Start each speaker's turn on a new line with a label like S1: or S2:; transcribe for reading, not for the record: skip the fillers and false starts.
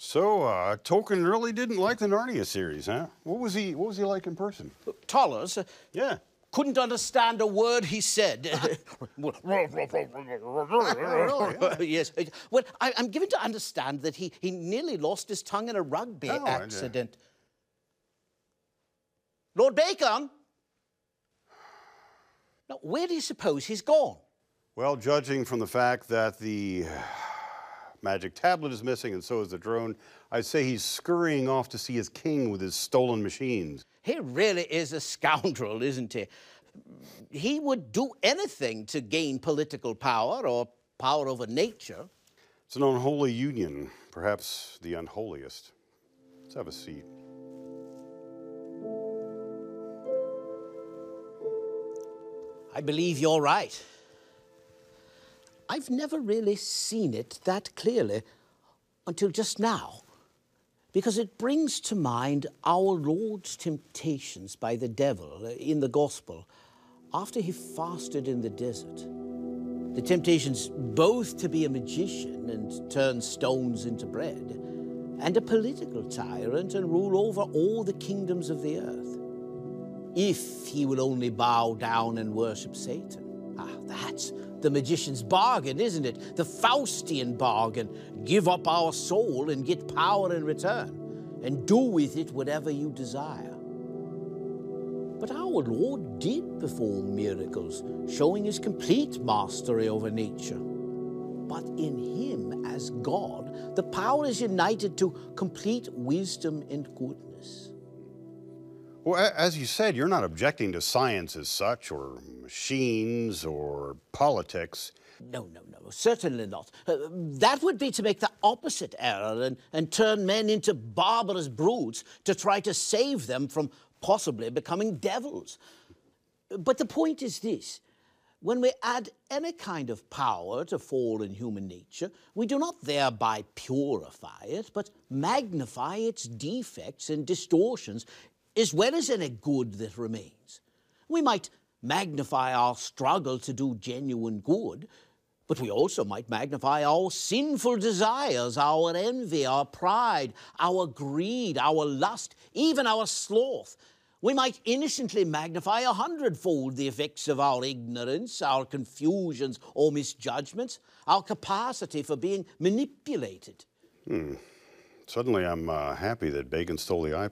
S1: So, Tolkien really didn't like the Narnia series, huh? What was he like in person?
S2: Tollers
S1: Yeah.
S2: couldn't understand a word he said.
S1: Really?
S2: Yes. Well, I'm given to understand that he nearly lost his tongue in a rugby
S1: Oh,
S2: accident. Lord Bacon? Now, where do you suppose he's gone?
S1: Well, judging from the fact that the magic tablet is missing and so is the drone, I'd say he's scurrying off to see his king with his stolen machines.
S2: He really is a scoundrel, isn't he? He would do anything to gain political power or power over nature.
S1: It's an unholy union, perhaps the unholiest. Let's have a seat.
S2: I believe you're right. I've never really seen it that clearly until just now, because it brings to mind our Lord's temptations by the devil in the Gospel after he fasted in the desert. The temptations both to be a magician and turn stones into bread, and a political tyrant and rule over all the kingdoms of the earth. If he will only bow down and worship Satan. That's the magician's bargain, isn't it? The Faustian bargain. Give up our soul and get power in return, and do with it whatever you desire. But our Lord did perform miracles, showing his complete mastery over nature. But in him, as God, the power is united to complete wisdom and goodness.
S1: Well, as you said, you're not objecting to science as such, or machines, or politics.
S2: No, certainly not. That would be to make the opposite error and turn men into barbarous brutes to try to save them from possibly becoming devils. But the point is this. When we add any kind of power to fallen human nature, we do not thereby purify it, but magnify its defects and distortions, as well as any good that remains. We might magnify our struggle to do genuine good, but we also might magnify our sinful desires, our envy, our pride, our greed, our lust, even our sloth. We might innocently magnify 100-fold the effects of our ignorance, our confusions or misjudgments, our capacity for being manipulated.
S1: Suddenly I'm happy that Bacon stole the iPod.